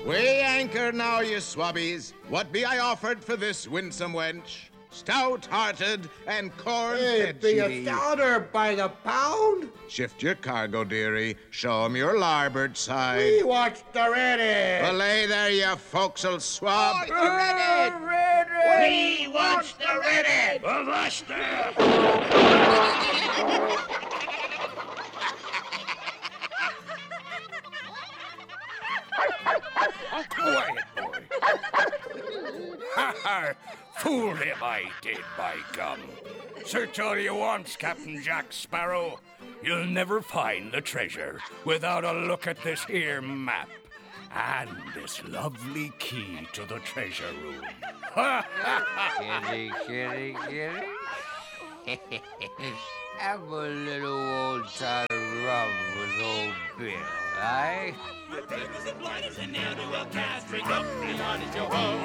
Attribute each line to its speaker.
Speaker 1: We anchor now, ye swabbies. What be I offered for this winsome wench? Stout-hearted and corn-fed
Speaker 2: Be
Speaker 1: she
Speaker 2: a
Speaker 1: be.
Speaker 2: stouter by the pound?
Speaker 1: Shift your cargo, dearie. Show 'em your larboard side.
Speaker 2: We watch the ready.
Speaker 1: Belay there, ye forecastle swab.
Speaker 2: We watch the ready.
Speaker 3: Quiet, boy. Ha ha! Fooled him I did, by gum. Search all you want, Captain Jack Sparrow. You'll never find the treasure without a look at this here map and this lovely key to the treasure room.
Speaker 4: Kitty. Have a little old-time rum with old Bill, eh?
Speaker 5: With papers and blinders and ne'er-do-well cast, drink up, be honest, yo ho.